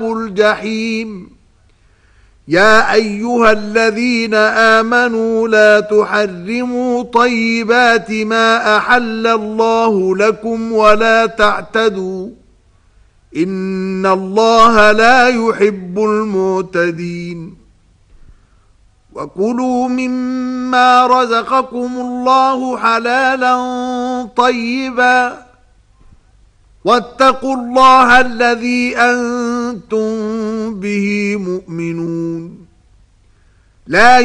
الجحيم يا أيها الذين آمنوا لا تحرموا طيبات ما أحل الله لكم ولا تعتدوا إن الله لا يحب المعتدين وكلوا مما رزقكم الله حلالا طيبا واتقوا الله الذي أنتم به مؤمنون لا